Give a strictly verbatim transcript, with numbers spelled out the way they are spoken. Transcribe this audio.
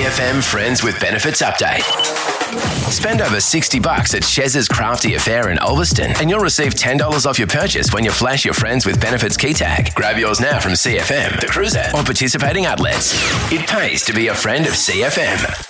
F M Friends with Benefits update. Spend over sixty bucks at Chez's Crafty Affair in Ulverston and you'll receive ten dollars off your purchase when you flash your Friends with Benefits key tag. Grab yours now from C F M, The Cruiser, or participating outlets. It pays to be a friend of C F M.